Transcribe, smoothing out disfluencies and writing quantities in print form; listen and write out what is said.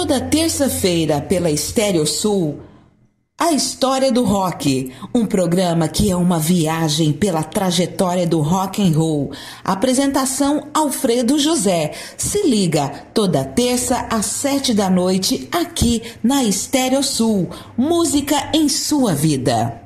Toda terça-feira pela Estéreo Sul, A História do Rock, um programa que é uma viagem pela trajetória do rock and roll. Apresentação Alfredo José. Se liga, toda terça às 7 da noite aqui na Estéreo Sul. Música em sua vida.